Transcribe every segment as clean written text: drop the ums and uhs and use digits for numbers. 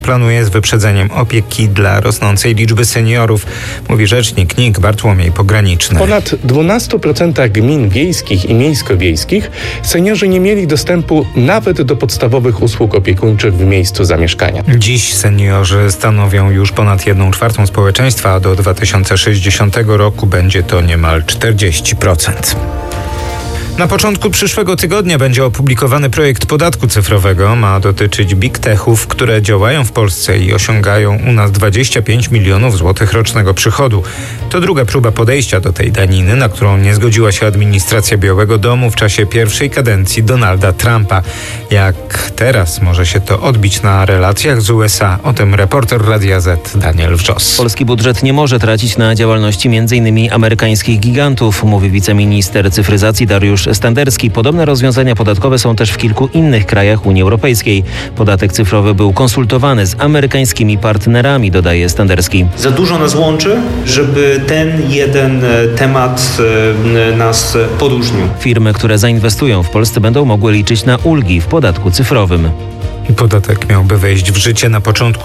planuje z wyprzedzeniem opieki dla rosnącej liczby seniorów, mówi rzecznik NIK Bartłomiej Pograniczny. W ponad 12% gmin wiejskich i miejsko-wiejskich seniorzy nie mieli dostępu nawet do podstawowych usług opiekuńczych w miejscu zamieszkania. Dziś seniorzy stanowią już ponad 1/4 społeczeństwa, a do 2060 roku będzie to niemal 40%. Na początku przyszłego tygodnia będzie opublikowany projekt podatku cyfrowego. Ma dotyczyć big techów, które działają w Polsce i osiągają u nas 25 milionów złotych rocznego przychodu. To druga próba podejścia do tej daniny, na którą nie zgodziła się administracja Białego Domu w czasie pierwszej kadencji Donalda Trumpa. Jak teraz może się to odbić na relacjach z USA? O tym reporter Radia Z Daniel Wrzos. Polski budżet nie może tracić na działalności m.in. amerykańskich gigantów, mówi wiceminister cyfryzacji Dariusz Standerski. Podobne rozwiązania podatkowe są też w kilku innych krajach Unii Europejskiej. Podatek cyfrowy był konsultowany z amerykańskimi partnerami, dodaje Standerski. Za dużo nas łączy, żeby ten jeden temat nas poróżnił. Firmy, które zainwestują w Polsce, będą mogły liczyć na ulgi w podatku cyfrowym. Podatek miałby wejść w życie na początku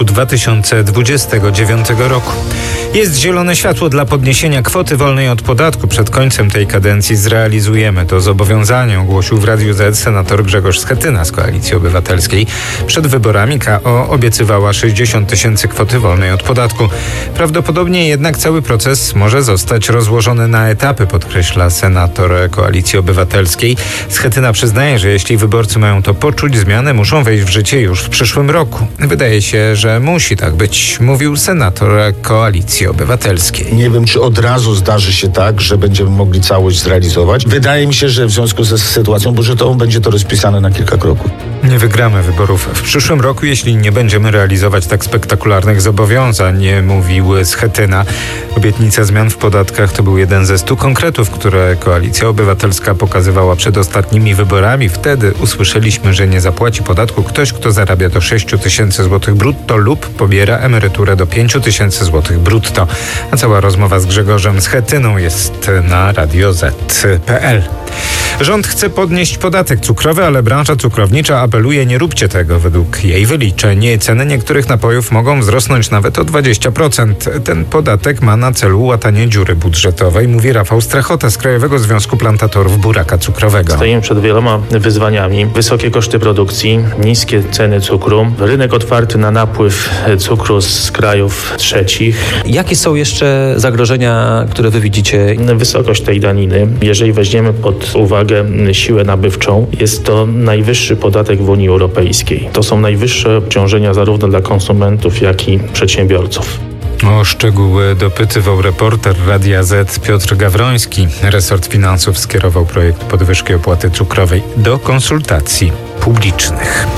2029 roku. Jest zielone światło dla podniesienia kwoty wolnej od podatku. Przed końcem tej kadencji zrealizujemy to zobowiązanie, ogłosił w Radiu Z senator Grzegorz Schetyna z Koalicji Obywatelskiej. Przed wyborami KO obiecywała 60 000 kwoty wolnej od podatku. Prawdopodobnie jednak cały proces może zostać rozłożony na etapy, podkreśla senator Koalicji Obywatelskiej. Schetyna przyznaje, że jeśli wyborcy mają to poczuć, zmiany muszą wejść w życie już w przyszłym roku. Wydaje się, że musi tak być, mówił senator Koalicji Obywatelskiej. Nie wiem, czy od razu zdarzy się tak, że będziemy mogli całość zrealizować. Wydaje mi się, że w związku ze sytuacją budżetową będzie to rozpisane na kilka kroków. Nie wygramy wyborów w przyszłym roku, jeśli nie będziemy realizować tak spektakularnych zobowiązań, mówił Schetyna. Obietnica zmian w podatkach to był jeden ze 100 konkretów, które Koalicja Obywatelska pokazywała przed ostatnimi wyborami. Wtedy usłyszeliśmy, że nie zapłaci podatku ktoś, kto zarabia do 6 000 złotych brutto lub pobiera emeryturę do 5 000 złotych brutto. A cała rozmowa z Grzegorzem Schetyną jest na radioz.pl. Rząd chce podnieść podatek cukrowy, ale branża cukrownicza apeluje: nie róbcie tego. Według jej wyliczeń ceny niektórych napojów mogą wzrosnąć nawet o 20%. Ten podatek ma na celu łatanie dziury budżetowej, mówi Rafał Strachota z Krajowego Związku Plantatorów Buraka Cukrowego. Stoimy przed wieloma wyzwaniami. Wysokie koszty produkcji, niskie ceny cukru, rynek otwarty na napływ cukru z krajów trzecich. Jakie są jeszcze zagrożenia, które wy widzicie? Wysokość tej daniny, jeżeli weźmiemy pod uwagę siłę nabywczą, jest to najwyższy podatek w Unii Europejskiej. To są najwyższe obciążenia zarówno dla konsumentów, jak i przedsiębiorców. O szczegóły dopytywał reporter Radia Z Piotr Gawroński. Resort Finansów skierował projekt podwyżki opłaty cukrowej do konsultacji publicznych.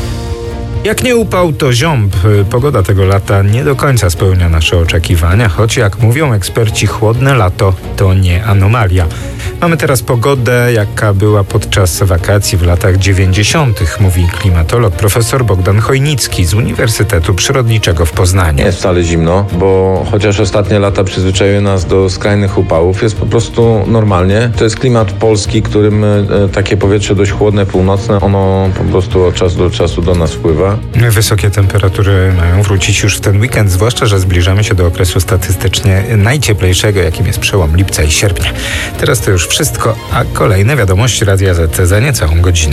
Jak nie upał, to ziąb. Pogoda tego lata nie do końca spełnia nasze oczekiwania, choć jak mówią eksperci, chłodne lato to nie anomalia. Mamy teraz pogodę, jaka była podczas wakacji w latach 90., mówi klimatolog profesor Bogdan Chojnicki z Uniwersytetu Przyrodniczego w Poznaniu. Nie jest wcale zimno, bo chociaż ostatnie lata przyzwyczaiły nas do skrajnych upałów, jest po prostu normalnie. To jest klimat polski, którym takie powietrze dość chłodne, północne, ono po prostu od czasu do czasu do nas wpływa. Wysokie temperatury mają wrócić już w ten weekend, zwłaszcza że zbliżamy się do okresu statystycznie najcieplejszego, jakim jest przełom lipca i sierpnia. Teraz to już wszystko, a kolejne wiadomości Radia Z za niecałą godzinę.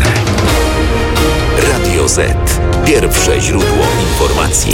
Radio Z. Pierwsze źródło informacji.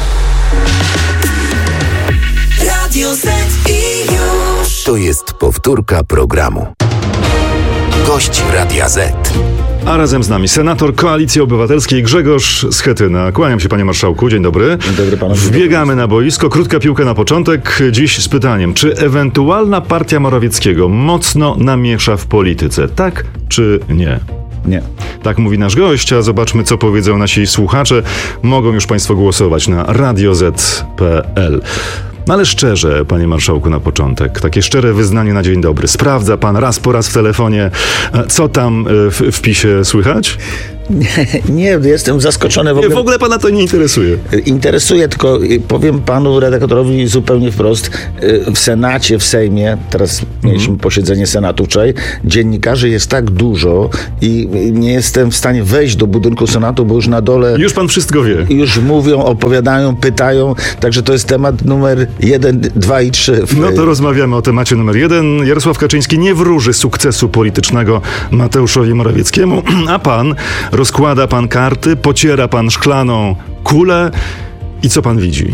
Radio Z i już. To jest powtórka programu. Gość Radia Z. A razem z nami senator Koalicji Obywatelskiej Grzegorz Schetyna. Kłaniam się, panie marszałku. Dzień dobry. Dzień dobry panu. Wbiegamy na boisko. Krótka piłka na początek. Dziś z pytaniem, czy ewentualna partia Morawieckiego mocno namiesza w polityce? Tak czy nie? Nie. Tak mówi nasz gość, a zobaczmy, co powiedzą nasi słuchacze. Mogą już państwo głosować na radioz.pl. No ale szczerze, panie marszałku, na początek, takie szczere wyznanie na dzień dobry. Sprawdza pan raz po raz w telefonie, co tam w PiS-ie słychać? Nie, jestem zaskoczony w ogóle. W ogóle pana to nie interesuje. Interesuje, tylko powiem panu redaktorowi zupełnie wprost. W Senacie, w Sejmie, teraz mieliśmy posiedzenie Senatu wczoraj, dziennikarzy jest tak dużo i nie jestem w stanie wejść do budynku Senatu, bo już na dole... Już pan wszystko wie. Już mówią, opowiadają, pytają, także to jest temat numer 1, 2 i 3. No to rozmawiamy o temacie numer 1. Jarosław Kaczyński nie wróży sukcesu politycznego Mateuszowi Morawieckiemu, a pan rozkłada karty, pociera pan szklaną kulę i co pan widzi?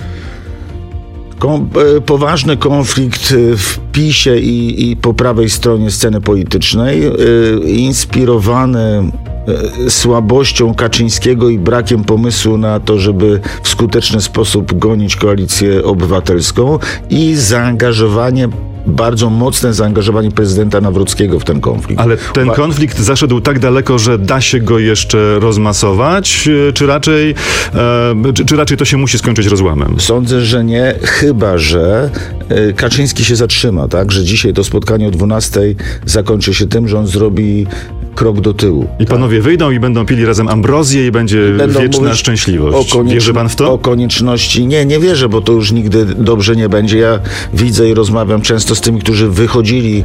Poważny konflikt w PiS-ie i po prawej stronie sceny politycznej, inspirowany słabością Kaczyńskiego i brakiem pomysłu na to, żeby w skuteczny sposób gonić Koalicję Obywatelską i bardzo mocne zaangażowanie prezydenta Nawrockiego w ten konflikt. Ale ten konflikt zaszedł tak daleko, że da się go jeszcze rozmasować, czy raczej to się musi skończyć rozłamem? Sądzę, że nie, chyba że Kaczyński się zatrzyma, tak? Że dzisiaj to spotkanie o 12:00 zakończy się tym, że on zrobi krok do tyłu. I panowie wyjdą i będą pili razem ambrozję i będzie wieczna szczęśliwość. Wierzy pan w to? O konieczności. Nie wierzę, bo to już nigdy dobrze nie będzie. Ja widzę i rozmawiam często z tymi, którzy wychodzili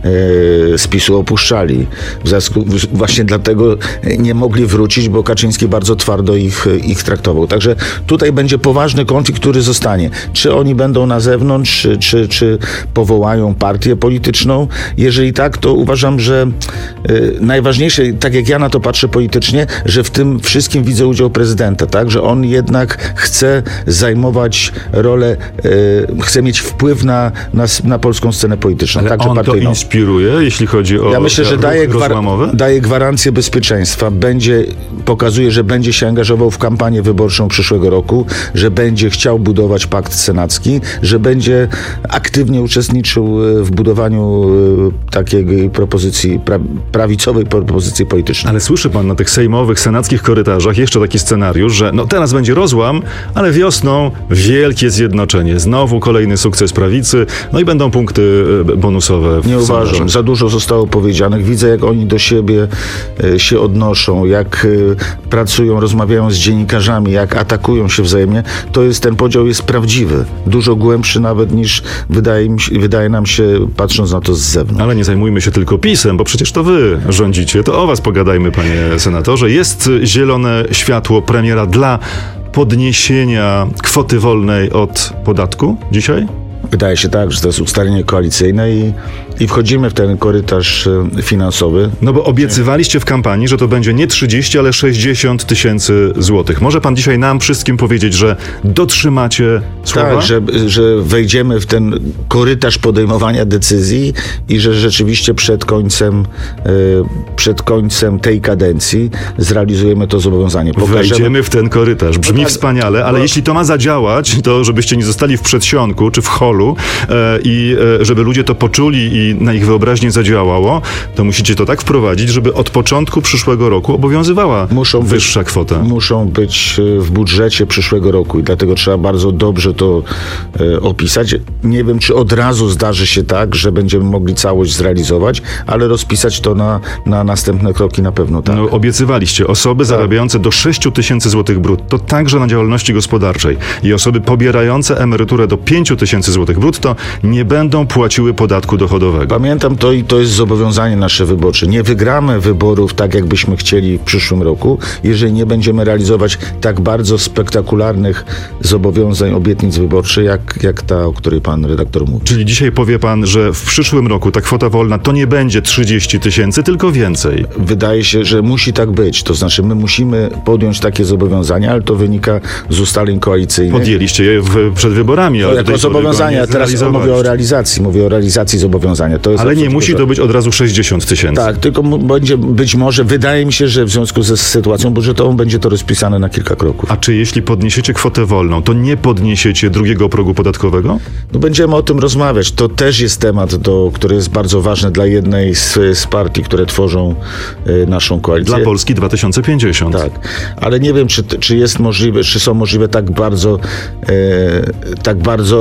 z PiS-u, opuszczali. Właśnie dlatego nie mogli wrócić, bo Kaczyński bardzo twardo ich traktował. Także tutaj będzie poważny konflikt, który zostanie. Czy oni będą na zewnątrz, czy powołają partię polityczną? Jeżeli tak, to uważam, że najważniejsze, tak jak ja na to patrzę politycznie, że w tym wszystkim widzę udział prezydenta, tak? Że on jednak chce zajmować rolę, chce mieć wpływ na polską scenę polityczną. Ale także on partyjną. To inspiruje, jeśli chodzi o ja myślę, że daje gwarancję bezpieczeństwa, pokazuje, że będzie się angażował w kampanię wyborczą przyszłego roku, że będzie chciał budować pakt senacki, że będzie aktywnie uczestniczył w budowaniu takiej propozycji prawicowej propozycji politycznej. Ale słyszy pan na tych sejmowych, senackich korytarzach jeszcze taki scenariusz, że teraz będzie rozłam, ale wiosną wielkie zjednoczenie. Znowu kolejny sukces prawicy, i będą punkty bonusowe. Nie uważam. Za dużo zostało powiedzianych. Widzę, jak oni do siebie się odnoszą, jak pracują, rozmawiają z dziennikarzami, jak atakują się wzajemnie. Ten podział jest prawdziwy. Dużo głębszy nawet niż wydaje nam się, patrząc na to z zewnątrz. Ale nie zajmujmy się tylko PiS-em, bo przecież to wy rządzicie. To o was pogadajmy, panie senatorze. Jest zielone światło premiera dla podniesienia kwoty wolnej od podatku dzisiaj? Wydaje się tak, że to jest ustalenie koalicyjne i wchodzimy w ten korytarz finansowy. Bo obiecywaliście w kampanii, że to będzie nie 30, ale 60 tysięcy złotych. Może pan dzisiaj nam wszystkim powiedzieć, że dotrzymacie słowa? Tak, że wejdziemy w ten korytarz podejmowania decyzji i że rzeczywiście przed końcem tej kadencji zrealizujemy to zobowiązanie. Wejdziemy w ten korytarz. Brzmi wspaniale, ale jeśli to ma zadziałać, to żebyście nie zostali w przedsionku czy w holu i żeby ludzie to poczuli i na ich wyobraźnię zadziałało, to musicie to tak wprowadzić, żeby od początku przyszłego roku obowiązywała wyższa kwota. Muszą być w budżecie przyszłego roku i dlatego trzeba bardzo dobrze to opisać. Nie wiem, czy od razu zdarzy się tak, że będziemy mogli całość zrealizować, ale rozpisać to na następne kroki na pewno tak. Obiecywaliście osoby zarabiające do 6 tysięcy złotych brutto, także na działalności gospodarczej i osoby pobierające emeryturę do 5 tysięcy złotych brutto nie będą płaciły podatku dochodowego. Pamiętam to i to jest zobowiązanie nasze wyborcze. Nie wygramy wyborów tak, jakbyśmy chcieli w przyszłym roku, jeżeli nie będziemy realizować tak bardzo spektakularnych zobowiązań, obietnic wyborczych, jak ta, o której pan redaktor mówi. Czyli dzisiaj powie pan, że w przyszłym roku ta kwota wolna to nie będzie 30 tysięcy, tylko więcej. Wydaje się, że musi tak być. To znaczy, my musimy podjąć takie zobowiązania, ale to wynika z ustaleń koalicyjnych. Podjęliście je przed wyborami. Ale jako zobowiązania. Teraz mówię o realizacji zobowiązania. Ale nie musi to być od razu 60 tysięcy. Tak, tylko będzie być może, wydaje mi się, że w związku ze sytuacją budżetową będzie to rozpisane na kilka kroków. A czy jeśli podniesiecie kwotę wolną, to nie podniesiecie drugiego progu podatkowego? Będziemy o tym rozmawiać. To też jest temat, który jest bardzo ważny dla jednej z partii, które tworzą naszą koalicję. Dla Polski 2050. Tak, ale nie wiem, czy jest możliwe, czy są możliwe tak bardzo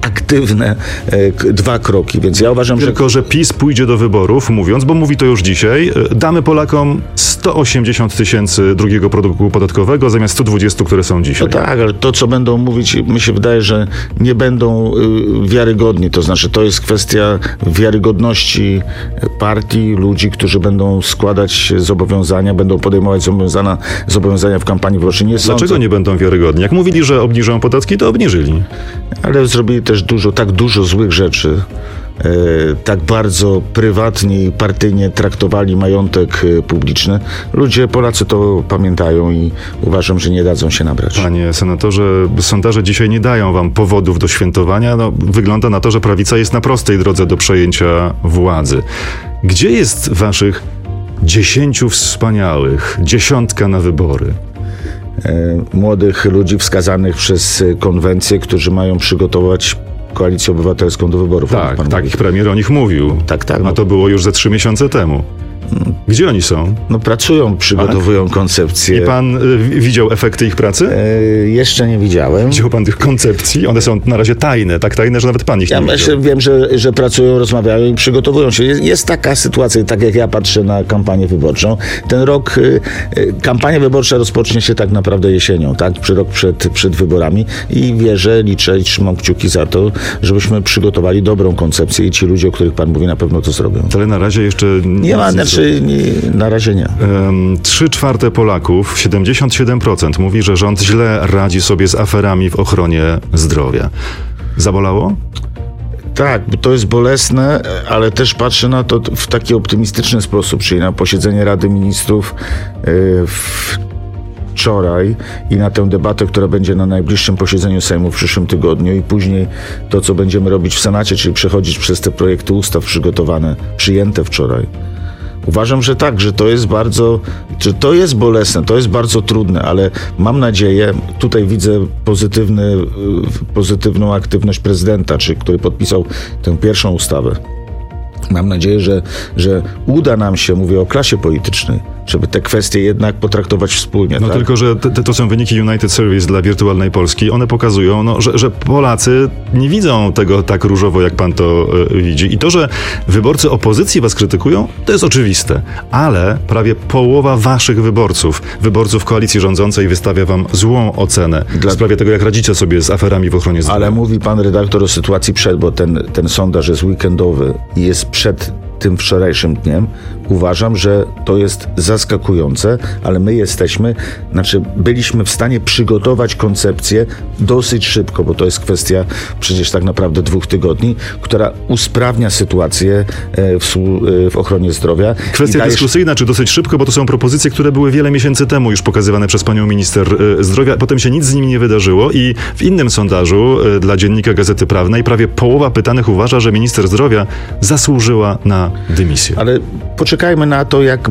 aktywne 2 kroki, więc ja uważam, że PiS pójdzie do wyborów, mówiąc, bo mówi to już dzisiaj, damy Polakom 180 000 drugiego produktu podatkowego zamiast 120, które są dzisiaj. No tak, ale to, co będą mówić, mi się wydaje, że nie będą wiarygodni. To znaczy, to jest kwestia wiarygodności partii, ludzi, którzy będą składać zobowiązania, będą podejmować zobowiązania w kampanii wyborczej. Dlaczego nie będą wiarygodni? Jak mówili, że obniżą podatki, to obniżyli. Ale zrobili też tak dużo złych rzeczy. Tak bardzo prywatnie i partyjnie traktowali majątek publiczny. Polacy to pamiętają i uważam, że nie dadzą się nabrać. Panie senatorze, sondaże dzisiaj nie dają wam powodów do świętowania. Wygląda na to, że prawica jest na prostej drodze do przejęcia władzy. Gdzie jest waszych 10 wspaniałych, 10 na wybory? Młodych ludzi wskazanych przez konwencję, którzy mają przygotować Koalicję Obywatelską do wyborów. Tak, ich premier o nich mówił. Tak. A to było już ze 3 miesiące temu. Gdzie oni są? Pracują, przygotowują koncepcje. I pan widział efekty ich pracy? Jeszcze nie widziałem. Widział pan tych koncepcji? One są na razie tajne, tak tajne, że nawet pan ich nie widział. Wiem, że pracują, rozmawiają i przygotowują się. Jest taka sytuacja, tak jak ja patrzę na kampanię wyborczą. Ten rok, kampania wyborcza rozpocznie się tak naprawdę jesienią, tak? Rok przed wyborami i wierzę, liczę i trzymam kciuki za to, żebyśmy przygotowali dobrą koncepcję i ci ludzie, o których pan mówi, na pewno to zrobią. Ale na razie jeszcze nie ma. Na razie nie. 3/4 Polaków, 77% mówi, że rząd źle radzi sobie z aferami w ochronie zdrowia. Zabolało? Tak, to jest bolesne, ale też patrzę na to w taki optymistyczny sposób, czyli na posiedzenie Rady Ministrów wczoraj i na tę debatę, która będzie na najbliższym posiedzeniu Sejmu w przyszłym tygodniu i później to, co będziemy robić w Senacie, czyli przechodzić przez te projekty ustaw przyjęte wczoraj. Uważam, że tak, że to jest bolesne, to jest bardzo trudne, ale mam nadzieję, tutaj widzę pozytywną aktywność prezydenta, który podpisał tę pierwszą ustawę. Mam nadzieję, że uda nam się, mówię o klasie politycznej, żeby te kwestie jednak potraktować wspólnie. No tak? Tylko, że to są wyniki United Service dla Wirtualnej Polski. One pokazują, że Polacy nie widzą tego tak różowo, jak pan to widzi. I to, że wyborcy opozycji was krytykują, to jest oczywiste. Ale prawie połowa waszych wyborców koalicji rządzącej wystawia wam złą ocenę w sprawie tego, jak radzicie sobie z aferami w ochronie zdrowia. Ale mówi pan redaktor o sytuacji bo ten sondaż jest weekendowy i jest przed tym wczorajszym dniem. Uważam, że to jest zaskakujące, ale my byliśmy w stanie przygotować koncepcję dosyć szybko, bo to jest kwestia przecież tak naprawdę 2 tygodni, która usprawnia sytuację w ochronie zdrowia. Kwestia dyskusyjna, czy dosyć szybko, bo to są propozycje, które były wiele miesięcy temu już pokazywane przez panią minister zdrowia. Potem się nic z nimi nie wydarzyło i w innym sondażu dla Dziennika Gazety Prawnej prawie połowa pytanych uważa, że minister zdrowia zasłużyła na dymisję. Ale poczekajmy na to, jak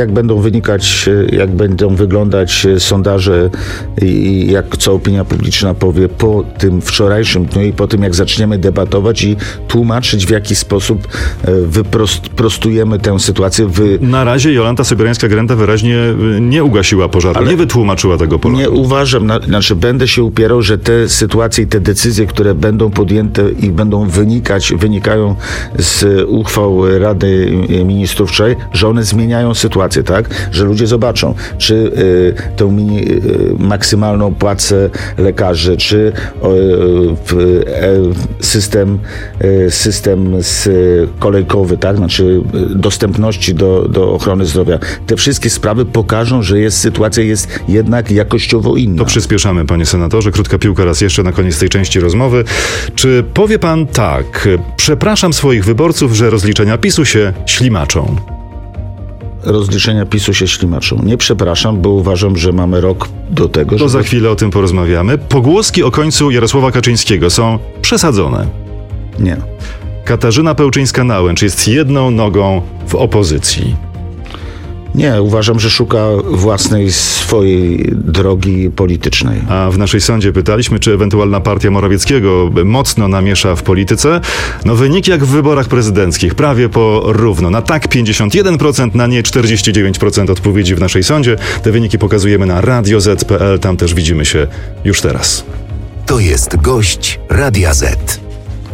będą wyglądać sondaże i co opinia publiczna powie po tym wczorajszym dniu i po tym, jak zaczniemy debatować i tłumaczyć, w jaki sposób prostujemy tę sytuację. Na razie Jolanta Sobierańska-Grenda wyraźnie nie ugasiła pożaru, nie wytłumaczyła tego Polakom. Nie uważam, będę się upierał, że te sytuacje i te decyzje, które będą podjęte i wynikają z uchwał Rady Ministrów wczoraj, że one zmieniają sytuację, tak? Że ludzie zobaczą, czy tę maksymalną płacę lekarzy, czy system kolejkowy, tak? Znaczy dostępności do ochrony zdrowia. Te wszystkie sprawy pokażą, że sytuacja jest jednak jakościowo inna. To przyspieszamy, panie senatorze. Krótka piłka raz jeszcze na koniec tej części rozmowy. Czy powie pan tak: przepraszam swoich wyborców, że rozliczenia PiS-u się ślimaczą? Rozliczenia PiS-u się ślimaczą. Nie przepraszam, bo uważam, że mamy rok do tego, To za chwilę o tym porozmawiamy. Pogłoski o końcu Jarosława Kaczyńskiego są przesadzone. Nie. Katarzyna Pełczyńska-Nałęcz jest jedną nogą w opozycji. Nie, uważam, że szuka swojej drogi politycznej. A w naszej sądzie pytaliśmy, czy ewentualna partia Morawieckiego mocno namiesza w polityce. Wynik jak w wyborach prezydenckich, prawie po równo. Na tak 51%, na nie 49% odpowiedzi w naszej sądzie. Te wyniki pokazujemy na radioz.pl, tam też widzimy się już teraz. To jest gość Radia Z.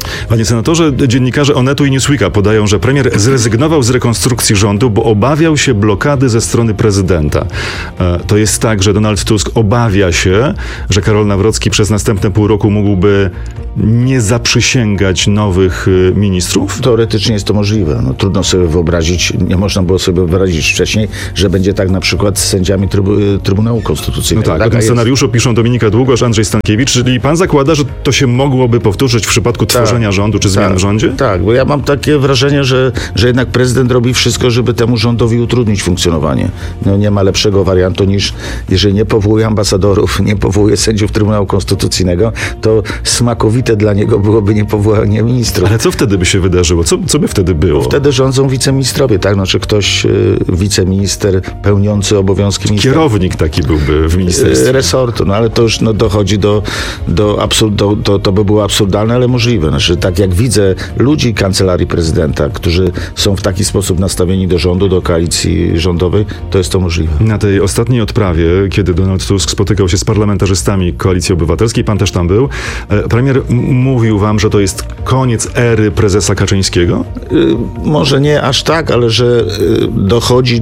Panie senatorze, dziennikarze Onetu i Newsweeka podają, że premier zrezygnował z rekonstrukcji rządu, bo obawiał się blokady ze strony prezydenta. To jest tak, że Donald Tusk obawia się, że Karol Nawrocki przez następne pół roku mógłby nie zaprzysięgać nowych ministrów? Teoretycznie jest to możliwe. No, trudno sobie wyobrazić, nie można było sobie wyobrazić wcześniej, że będzie tak na przykład z sędziami Trybunału Konstytucyjnego. No tak, o tym scenariuszu piszą Dominika Długosz, Andrzej Stankiewicz, czyli pan zakłada, że to się mogłoby powtórzyć w przypadku tworzenia rządu czy zmian w rządzie? Tak, bo ja mam takie wrażenie, że jednak prezydent robi wszystko, żeby temu rządowi utrudnić funkcjonowanie. No, nie ma lepszego wariantu niż, jeżeli nie powołuje ambasadorów, nie powołuje sędziów Trybunału Konstytucyjnego, to smakowite dla niego byłoby niepowołanie ministrów. Ale co wtedy by się wydarzyło? Co by wtedy było? Wtedy rządzą wiceministrowie, tak? Znaczy ktoś, wiceminister pełniący obowiązki ministra. Kierownik taki byłby w ministerstwie. Resortu, no ale to już dochodzi do absurdu, to by było absurdalne, ale możliwe. Znaczy, tak jak widzę ludzi Kancelarii Prezydenta, którzy są w taki sposób nastawieni do rządu, do koalicji rządowej, to jest to możliwe. Na tej ostatniej odprawie, kiedy Donald Tusk spotykał się z parlamentarzystami Koalicji Obywatelskiej, pan też tam był, premier mówił wam, że to jest koniec ery prezesa Kaczyńskiego? Może nie aż tak, ale że dochodzi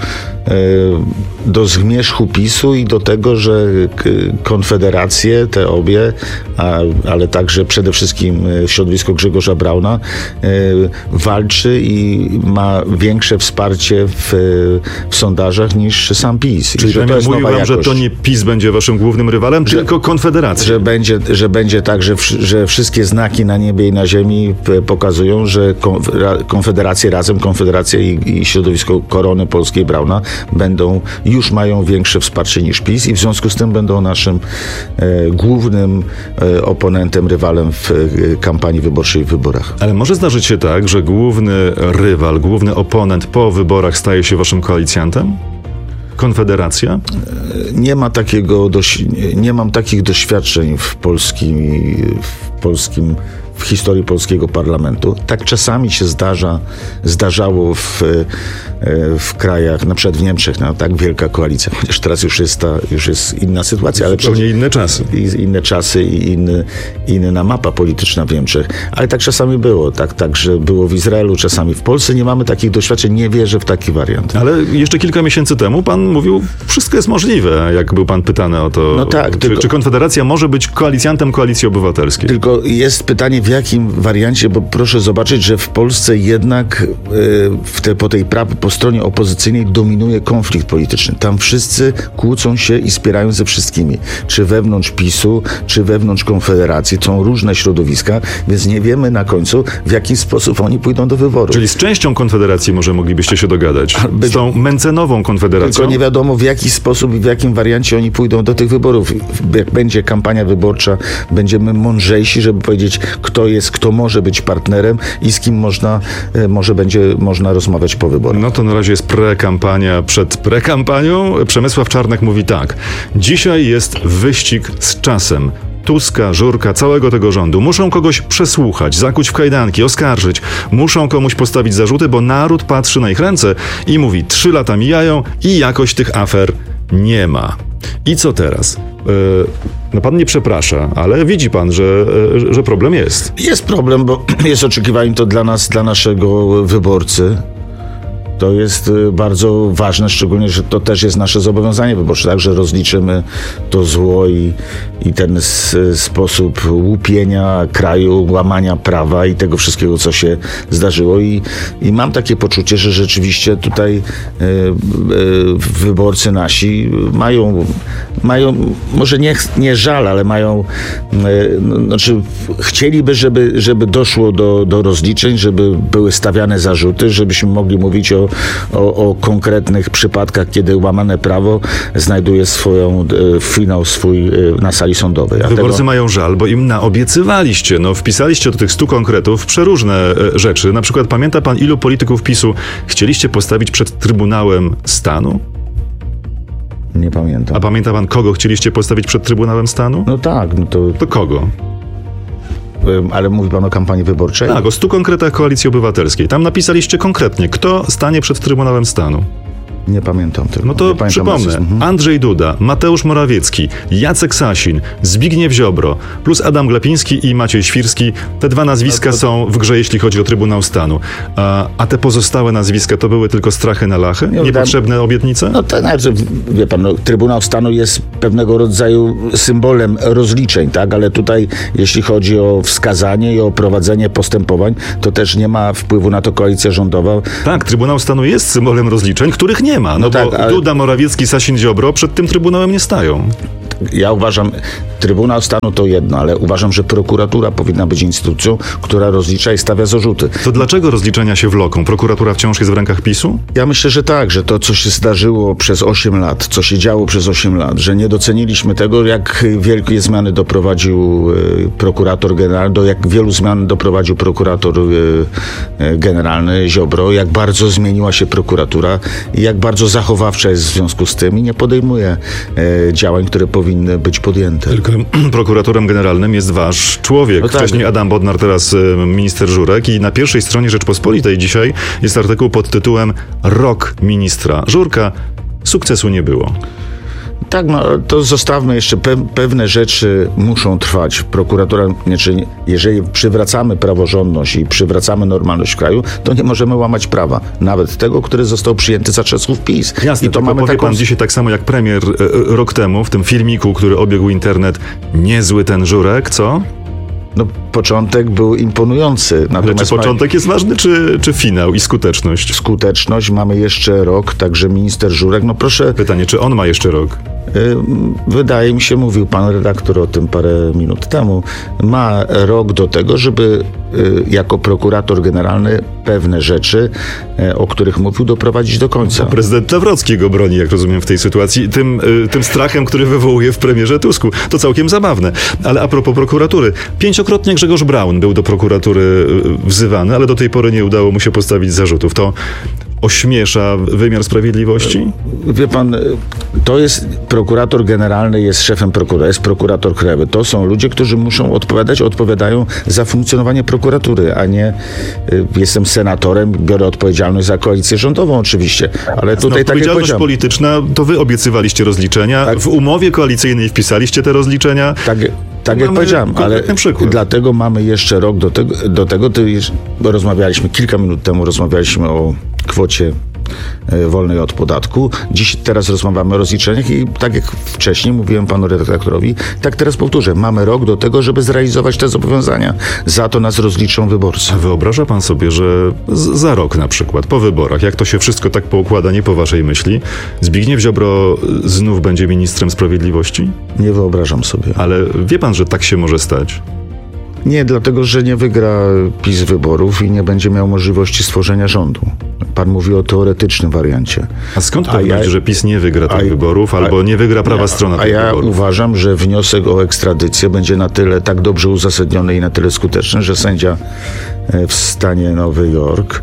do zmierzchu PiS-u i do tego, że konfederacje, te obie, ale także przede wszystkim środowisko Grzegorza Brauna walczy i ma większe wsparcie w sondażach niż sam PiS. Czyli premier mówił wam, że to nie PiS będzie waszym głównym rywalem, tylko Konfederacja. Że będzie tak, że wszystkie znaki na niebie i na ziemi pokazują, że Konfederacja i środowisko Korony Polskiej Brauna już mają większe wsparcie niż PiS i w związku z tym będą naszym głównym oponentem, rywalem w kampanii wyborczej w wyborach. Ale może zdarzyć się tak, że główny rywal, główny oponent po wyborach staje się waszym koalicjantem? Konfederacja? Nie mam takich doświadczeń w historii polskiego parlamentu. Tak czasami się zdarzało w krajach, na przykład w Niemczech, tak wielka koalicja, chociaż teraz już jest inna sytuacja. Ale zupełnie inne czasy. Inne czasy i inna mapa polityczna w Niemczech. Ale tak czasami było. Tak, że było w Izraelu, czasami w Polsce. Nie mamy takich doświadczeń, nie wierzę w taki wariant. Ale jeszcze kilka miesięcy temu pan mówił, wszystko jest możliwe, jak był pan pytany o to. No tak, czy Konfederacja może być koalicjantem Koalicji Obywatelskiej? Tylko jest pytanie, w jakim wariancie, bo proszę zobaczyć, że w Polsce jednak po stronie opozycyjnej dominuje konflikt polityczny. Tam wszyscy kłócą się i spierają ze wszystkimi. Czy wewnątrz PiS-u, czy wewnątrz Konfederacji. Są różne środowiska, więc nie wiemy na końcu, w jaki sposób oni pójdą do wyborów. Czyli z częścią Konfederacji może moglibyście się dogadać? Z tą Mencenową Konfederacją? Tylko nie wiadomo, w jaki sposób i w jakim wariancie oni pójdą do tych wyborów. Jak będzie kampania wyborcza, będziemy mądrzejsi, żeby powiedzieć, kto może być partnerem i z kim będzie można rozmawiać po wyborach. No to na razie jest prekampania przed prekampanią. Przemysław Czarnek mówi tak. Dzisiaj jest wyścig z czasem. Tuska, Żurka, całego tego rządu. Muszą kogoś przesłuchać, zakuć w kajdanki, oskarżyć. Muszą komuś postawić zarzuty, bo naród patrzy na ich ręce i mówi, 3 lata mijają i jakoś tych afer nie ma. I co teraz? No pan nie przeprasza, ale widzi pan, że problem jest. Jest problem, bo jest oczekiwanie to dla nas, dla naszego wyborcy. To jest bardzo ważne, szczególnie, że to też jest nasze zobowiązanie wyborcze, tak, że rozliczymy to zło i ten sposób łupienia kraju, łamania prawa i tego wszystkiego, co się zdarzyło. I mam takie poczucie, że rzeczywiście tutaj wyborcy nasi mają może nie żal, ale chcieliby, żeby doszło do rozliczeń, żeby były stawiane zarzuty, żebyśmy mogli mówić o konkretnych przypadkach, kiedy łamane prawo znajduje finał swój na sali sądowej. Wyborcy mają żal, bo im naobiecywaliście. Wpisaliście do tych 100 konkretów przeróżne rzeczy. Na przykład pamięta pan, ilu polityków PiS-u chcieliście postawić przed Trybunałem Stanu? Nie pamiętam. A pamięta pan, kogo chcieliście postawić przed Trybunałem Stanu? No tak. To kogo? Ale mówi pan o kampanii wyborczej? Tak, o 100 konkretach Koalicji Obywatelskiej. Tam napisaliście konkretnie, kto stanie przed Trybunałem Stanu. Nie pamiętam tego. No to przypomnę. Andrzej Duda, Mateusz Morawiecki, Jacek Sasin, Zbigniew Ziobro, plus Adam Glapiński i Maciej Świrski. Te dwa nazwiska są w grze, jeśli chodzi o Trybunał Stanu. A te pozostałe nazwiska to były tylko strachy na lachy? Niepotrzebne obietnice? No to znaczy, wie pan, Trybunał Stanu jest pewnego rodzaju symbolem rozliczeń, tak? Ale tutaj, jeśli chodzi o wskazanie i o prowadzenie postępowań, to też nie ma wpływu na to koalicja rządowa. Tak, Trybunał Stanu jest symbolem rozliczeń, których nie ma. No tak, bo Duda, Morawiecki, Sasin, Ziobro przed tym Trybunałem nie stają. Ja uważam, Trybunał Stanu to jedno, ale uważam, że prokuratura powinna być instytucją, która rozlicza i stawia zarzuty. To dlaczego rozliczenia się wloką? Prokuratura wciąż jest w rękach PiS-u? Ja myślę, że tak, że to, co się zdarzyło przez 8 lat, co się działo przez 8 lat, że nie doceniliśmy tego, jak wielkie zmiany doprowadził prokurator generalny, do jak wielu zmian doprowadził prokurator generalny Ziobro, jak bardzo zmieniła się prokuratura i jak bardzo zachowawcza jest w związku z tym i nie podejmuje działań, które powinny być podjęte. Tylko prokuratorem generalnym jest wasz człowiek. No tak. Wcześniej Adam Bodnar, teraz minister Żurek i na pierwszej stronie Rzeczpospolitej dzisiaj jest artykuł pod tytułem Rok ministra Żurka. Sukcesu nie było. Tak, no to zostawmy jeszcze, pewne rzeczy muszą trwać. Prokuratura, jeżeli przywracamy praworządność i przywracamy normalność w kraju, to nie możemy łamać prawa. Nawet tego, który został przyjęty za czasów PiS. Jasne, i to mamy powie pan dzisiaj tak samo jak premier rok temu w tym filmiku, który obiegł internet, niezły ten Żurek, co? No, początek był imponujący. Ale czy początek jest ważny, czy finał i skuteczność? Skuteczność, mamy jeszcze rok, także minister Żurek, no proszę... Pytanie, czy on ma jeszcze rok? Wydaje mi się, mówił pan redaktor o tym parę minut temu, ma rok do tego, żeby jako prokurator generalny pewne rzeczy, o których mówił, doprowadzić do końca. Prezydent Nawrocki go broni, jak rozumiem, w tej sytuacji, tym strachem, który wywołuje w premierze Tusku. To całkiem zabawne. Ale a propos prokuratury, 5-krotnie Grzegorz Braun był do prokuratury wzywany, ale do tej pory nie udało mu się postawić zarzutów. To ośmiesza wymiar sprawiedliwości? Wie pan, to jest prokurator generalny, jest szefem prokuratury, jest prokurator krajowy. To są ludzie, którzy muszą odpowiadają za funkcjonowanie prokuratury, a nie jestem senatorem, biorę odpowiedzialność za koalicję rządową oczywiście, ale tutaj tak jak odpowiedzialność polityczna, to wy obiecywaliście rozliczenia, tak. W umowie koalicyjnej wpisaliście te rozliczenia. Tak jak powiedziałem, ale dlatego mamy jeszcze rok do tego. Rozmawialiśmy kilka minut temu, rozmawialiśmy o kwocie wolnej od podatku. Teraz rozmawiamy o rozliczeniach i tak jak wcześniej mówiłem panu redaktorowi, tak teraz powtórzę, mamy rok do tego, żeby zrealizować te zobowiązania. Za to nas rozliczą wyborcy. A wyobraża pan sobie, że za rok na przykład, po wyborach, jak to się wszystko tak poukłada, nie po waszej myśli, Zbigniew Ziobro znów będzie ministrem sprawiedliwości? Nie wyobrażam sobie. Ale wie pan, że tak się może stać? Nie, dlatego, że nie wygra PiS wyborów i nie będzie miał możliwości stworzenia rządu. Pan mówi o teoretycznym wariancie. A skąd pewność, że PiS nie wygra tych wyborów albo nie wygra prawa strona tych wyborów? A ja uważam, że wniosek o ekstradycję będzie na tyle tak dobrze uzasadniony i na tyle skuteczny, że sędzia w stanie Nowy Jork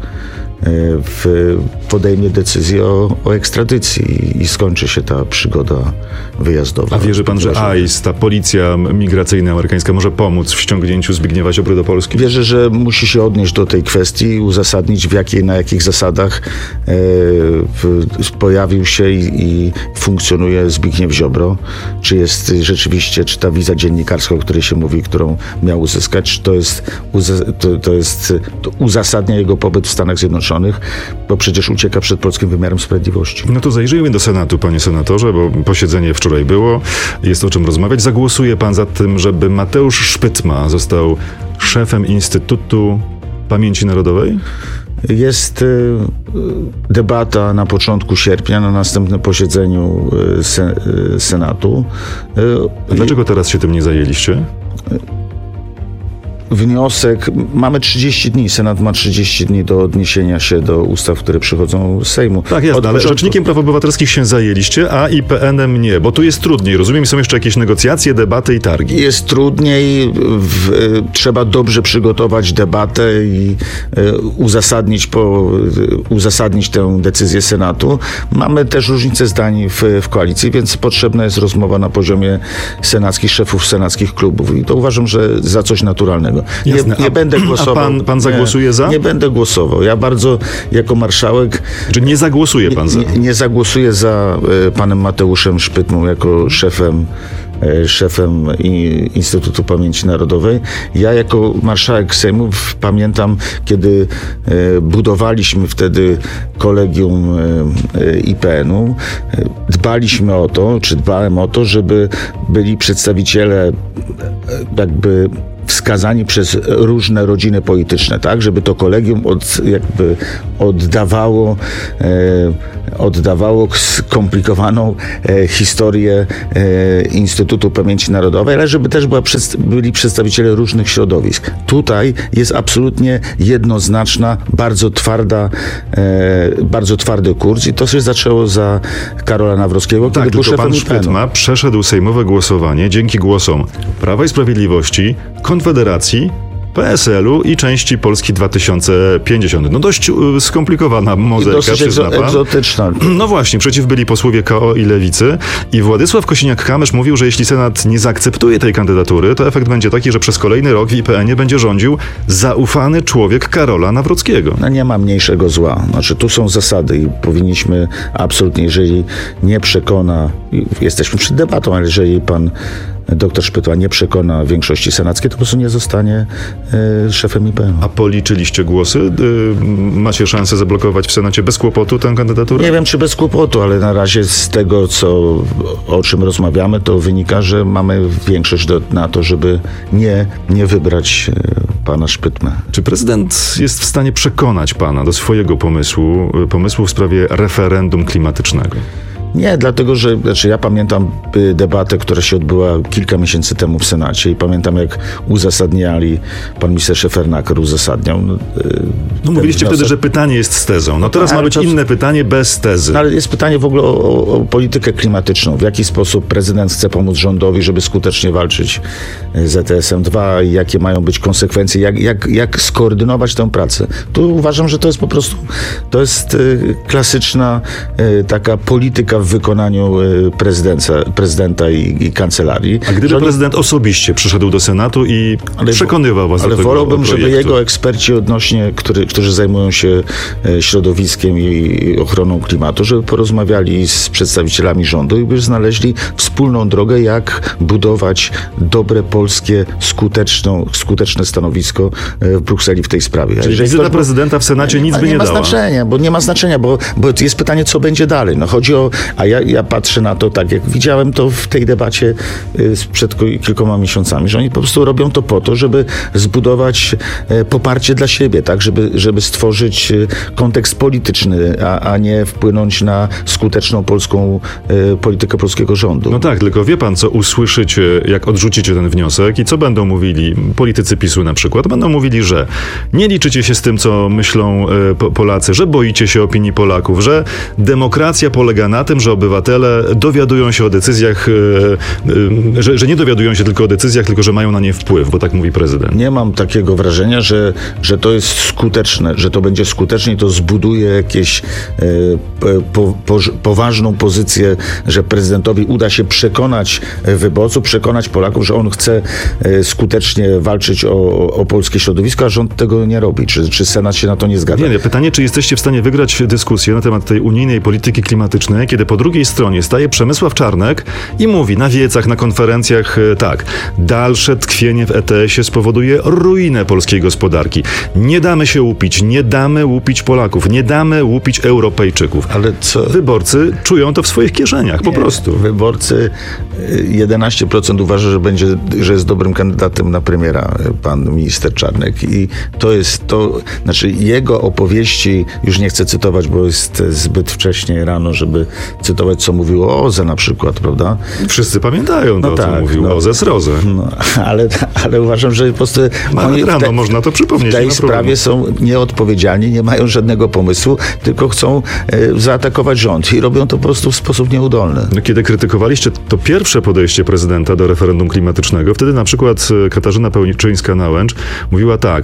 podejmie decyzję o ekstradycji i skończy się ta przygoda wyjazdowa. A wierzy pan, że ICE, ta policja migracyjna amerykańska, może pomóc w ściągnięciu Zbigniewa Ziobry do Polski? Wierzę, że musi się odnieść do tej kwestii i uzasadnić, na jakich zasadach pojawił się i funkcjonuje Zbigniew Ziobro. Czy jest rzeczywiście, czy ta wiza dziennikarska, o której się mówi, którą miał uzyskać, czy to uzasadnia jego pobyt w Stanach Zjednoczonych, bo przecież ucieka przed polskim wymiarem sprawiedliwości. No to zajrzyjmy do Senatu, panie senatorze, bo posiedzenie wczoraj było, jest o czym rozmawiać. Zagłosuje pan za tym, żeby Mateusz Szpytma został szefem Instytutu Pamięci Narodowej? Jest debata na początku sierpnia, na następnym posiedzeniu Senatu. A dlaczego teraz się tym nie zajęliście? Wniosek, mamy 30 dni, Senat ma 30 dni do odniesienia się do ustaw, które przychodzą z Sejmu. Tak, jasne, ale Rzecznikiem Praw Obywatelskich się zajęliście, a IPN-em nie, bo tu jest trudniej, rozumiem, są jeszcze jakieś negocjacje, debaty i targi. Jest trudniej, trzeba dobrze przygotować debatę i uzasadnić tę decyzję Senatu. Mamy też różnice zdań w koalicji, więc potrzebna jest rozmowa na poziomie senackich, szefów senackich klubów i to uważam, że za coś naturalnego. Jasne. Nie będę głosował. A pan zagłosuje za? Nie będę głosował. Ja bardzo jako marszałek... Czy nie zagłosuje pan za? Nie zagłosuję za panem Mateuszem Szpytmą jako szefem Instytutu Pamięci Narodowej. Ja jako marszałek Sejmu pamiętam, kiedy budowaliśmy wtedy kolegium IPN-u, dbaliśmy o to, czy dbałem o to, żeby byli przedstawiciele jakby wskazani przez różne rodziny polityczne, tak, żeby to kolegium oddawało skomplikowaną historię Instytutu Pamięci Narodowej, ale żeby też byli przedstawiciele różnych środowisk. Tutaj jest absolutnie jednoznaczna, bardzo twardy kurs i to się zaczęło za Karola Nawrockiego, tak, kiedy był tylko pan szefem Szpytma przeszedł sejmowe głosowanie dzięki głosom Prawa i Sprawiedliwości, Konfederacji, PSL-u i części Polski 2050. No dość skomplikowana mozaika, przyzna pan. Egzotyczna. No właśnie, przeciw byli posłowie KO i Lewicy i Władysław Kosiniak-Kamysz mówił, że jeśli Senat nie zaakceptuje tej kandydatury, to efekt będzie taki, że przez kolejny rok w IPN-ie będzie rządził zaufany człowiek Karola Nawrockiego. No nie ma mniejszego zła. Znaczy tu są zasady i powinniśmy absolutnie, jeżeli nie przekona, jesteśmy przed debatą, ale jeżeli pan doktor Szpytła nie przekona większości senackiej, to po prostu nie zostanie szefem IPN. A policzyliście głosy? Macie szansę zablokować w Senacie bez kłopotu tę kandydaturę? Nie wiem, czy bez kłopotu, ale na razie z tego, o czym rozmawiamy, to wynika, że mamy większość na to, żeby nie wybrać pana Szpytmę. Czy prezydent jest w stanie przekonać pana do swojego pomysłu w sprawie referendum klimatycznego? Nie, dlatego, że ja pamiętam debatę, która się odbyła kilka miesięcy temu w Senacie i pamiętam, jak uzasadniali, pan minister Szefernaker uzasadniał. No mówiliście wtedy, że pytanie jest z tezą. No teraz ma być inne pytanie bez tezy. No, ale jest pytanie w ogóle o politykę klimatyczną. W jaki sposób prezydent chce pomóc rządowi, żeby skutecznie walczyć z ETS-em-2 i jakie mają być konsekwencje, jak skoordynować tę pracę. Tu uważam, że to jest po prostu, klasyczna taka polityka w wykonaniu prezydenta i kancelarii. A gdyby prezydent osobiście przyszedł do Senatu i przekonywał was do tego projektu? Ale wolałbym, żeby jego eksperci którzy zajmują się środowiskiem i ochroną klimatu, żeby porozmawiali z przedstawicielami rządu i by znaleźli wspólną drogę, jak budować dobre, polskie, skuteczne stanowisko w Brukseli w tej sprawie. Czyli wizyta prezydenta w Senacie nic by nie dała? Nie ma znaczenia, bo jest pytanie, co będzie dalej. No chodzi o... A ja patrzę na to tak, jak widziałem to w tej debacie przed kilkoma miesiącami, że oni po prostu robią to po to, żeby zbudować poparcie dla siebie, tak, żeby stworzyć kontekst polityczny, a nie wpłynąć na skuteczną politykę polskiego rządu. No tak, tylko wie pan, co usłyszycie, jak odrzucicie ten wniosek i co będą mówili politycy PiS-u na przykład? Będą mówili, że nie liczycie się z tym, co myślą Polacy, że boicie się opinii Polaków, że demokracja polega na tym, że obywatele dowiadują się o decyzjach, że nie dowiadują się tylko o decyzjach, tylko że mają na nie wpływ, bo tak mówi prezydent. Nie mam takiego wrażenia, że to jest skuteczne, że to będzie skuteczne i to zbuduje jakieś poważną pozycję, że prezydentowi uda się przekonać wyborców, przekonać Polaków, że on chce skutecznie walczyć o polskie środowisko, a rząd tego nie robi. Czy Senat się na to nie zgadza? Nie, pytanie, czy jesteście w stanie wygrać dyskusję na temat tej unijnej polityki klimatycznej, kiedy po drugiej stronie staje Przemysław Czarnek i mówi na wiecach, na konferencjach tak, dalsze tkwienie w ETS-ie spowoduje ruinę polskiej gospodarki. Nie damy się łupić, nie damy łupić Polaków, nie damy łupić Europejczyków. Ale co? Wyborcy czują to w swoich kieszeniach, po prostu. Wyborcy 11% uważa, że jest dobrym kandydatem na premiera pan minister Czarnek i znaczy jego opowieści, już nie chcę cytować, bo jest zbyt wcześnie rano, żeby cytować, co mówił o OZE na przykład, prawda? Wszyscy pamiętają to, co mówił OZE z ROZE. No, ale uważam, że po prostu oni rano można to przypomnieć. W tej sprawie są nieodpowiedzialni, nie mają żadnego pomysłu, tylko chcą zaatakować rząd i robią to po prostu w sposób nieudolny. No, kiedy krytykowaliście to pierwsze podejście prezydenta do referendum klimatycznego, wtedy na przykład Katarzyna Pełczyńska-Nałęcz mówiła tak: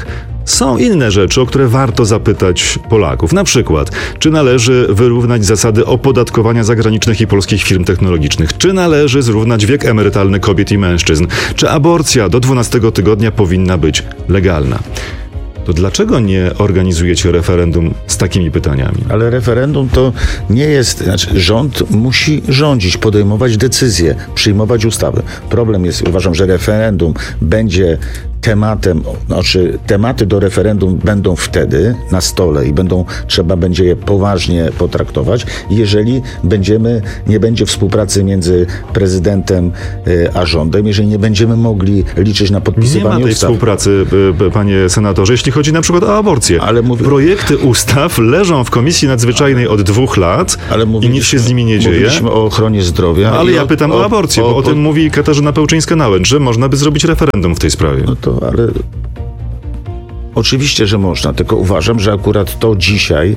są inne rzeczy, o które warto zapytać Polaków. Na przykład, czy należy wyrównać zasady opodatkowania zagranicznych i polskich firm technologicznych? Czy należy zrównać wiek emerytalny kobiet i mężczyzn? Czy aborcja do 12 tygodnia powinna być legalna? To dlaczego nie organizujecie referendum z takimi pytaniami? Ale referendum to nie jest... rząd musi rządzić, podejmować decyzje, przyjmować ustawy. Problem jest, uważam, że referendum będzie tematem, tematy do referendum będą wtedy na stole i trzeba będzie je poważnie potraktować, jeżeli nie będzie współpracy między prezydentem a rządem, jeżeli nie będziemy mogli liczyć na podpisywanie ustaw. Nie ma tej współpracy, panie senatorze, jeśli chodzi na przykład o aborcję. Projekty ustaw leżą w Komisji Nadzwyczajnej od 2 lat i nic się z nimi nie dzieje. Mówiliśmy o ochronie zdrowia. Ale ja pytam o aborcję, bo o tym mówi Katarzyna Pełczyńska-Nałęcz, że można by zrobić referendum w tej sprawie. Ale oczywiście, że można, tylko uważam, że akurat to dzisiaj